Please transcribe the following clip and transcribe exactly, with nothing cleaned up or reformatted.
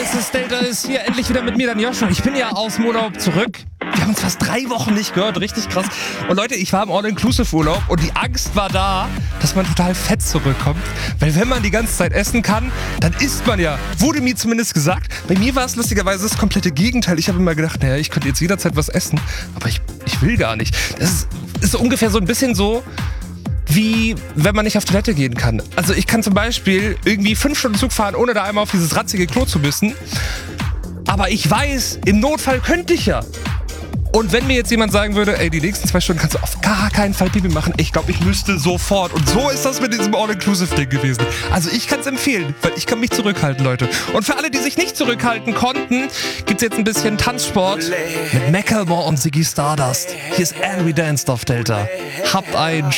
Das ist Delta ist hier endlich wieder mit mir, dann Joshua. Ich bin ja aus dem Urlaub zurück. Wir haben uns fast drei Wochen nicht gehört, richtig krass. Und Leute, ich war im All-Inclusive-Urlaub und die Angst war da, dass man total fett zurückkommt. Weil wenn man die ganze Zeit essen kann, dann isst man ja. Wurde mir zumindest gesagt. Bei mir war es lustigerweise das komplette Gegenteil. Ich habe immer gedacht, naja, ich könnte jetzt jederzeit was essen, aber ich, ich will gar nicht. Das ist, ist so ungefähr so ein bisschen so, wie wenn man nicht auf Toilette gehen kann. Also ich kann zum Beispiel irgendwie fünf Stunden Zug fahren, ohne da einmal auf dieses ratzige Klo zu müssen. Aber ich weiß, im Notfall könnte ich ja. Und wenn mir jetzt jemand sagen würde, ey, die nächsten zwei Stunden kannst du auf gar keinen Fall Pipi machen, ich glaube, ich müsste sofort. Und so ist das mit diesem All-Inclusive-Ding gewesen. Also ich kann es empfehlen, weil ich kann mich zurückhalten, Leute. Und für alle, die sich nicht zurückhalten konnten, gibt's jetzt ein bisschen Tanzsport mit Macklemore und Ziggy Stardust. Hier ist And We Danced auf Delta. Habt einen